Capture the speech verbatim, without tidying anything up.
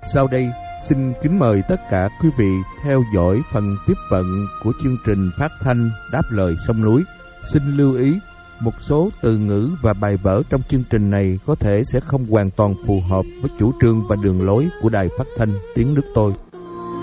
Sau đây, xin kính mời tất cả quý vị theo dõi phần tiếp vận của chương trình phát thanh Đáp lời sông núi. Xin lưu ý, một số từ ngữ và bài vở trong chương trình này có thể sẽ không hoàn toàn phù hợp với chủ trương và đường lối của Đài Phát thanh Tiếng Nước Tôi.